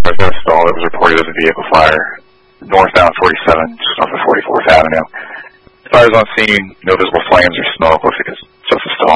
There's a stall that was reported as a vehicle fire northbound 47, just off of 44th Avenue. Fire's on scene, no visible flames or smoke. Looks like it's just a stall